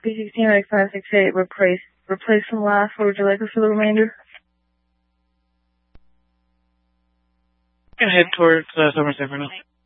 P16 like 568 replace from last. What would you like us for the remainder? Gonna head towards Somerset for now.